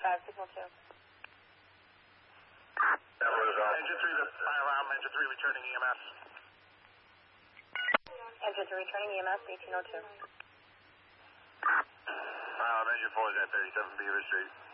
5, signal 2. That was Engine 3 to fire alarm, Engine 3 returning EMS. Engine 3 returning EMS, 1802. Engine 4 is at 37 Beaver Street.